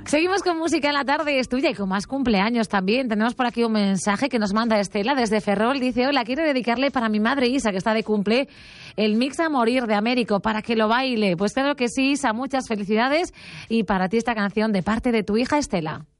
Seguimos con música en la tarde, es tuya y con más cumpleaños también. Tenemos por aquí un mensaje que nos manda Estela desde Ferrol. Dice, hola, quiero dedicarle para mi madre Isa, que está de cumple, el Mix a Morir de Américo, para que lo baile. Pues claro que sí, Isa, muchas felicidades. Y para ti esta canción de parte de tu hija Estela.